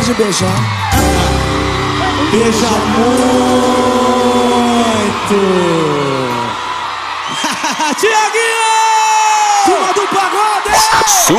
de beijar. Beija muito. Tiaguinho! Turma do pagode!